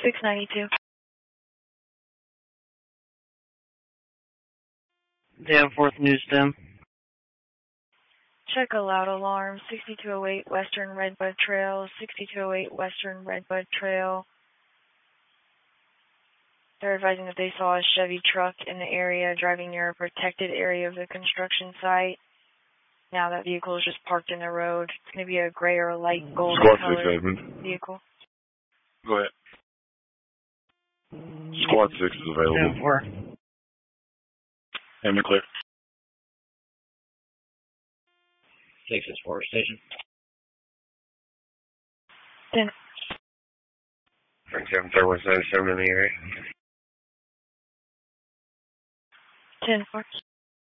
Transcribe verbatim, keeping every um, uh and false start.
six ninety-two. Danforth News Stem. Check a loud alarm, sixty-two oh eight Western Redbud Trail, sixty-two oh eight Western Redbud Trail. They're advising that they saw a Chevy truck in the area driving near a protected area of the construction site. Now that vehicle is just parked in the road. It's going to be a gray or a light golden Squad colored six, Edmund. vehicle. Go ahead. Squad six is available. ten four. Edmund clear. six is four station. ten. Frank seven thirty one seven seven in the area. ten four.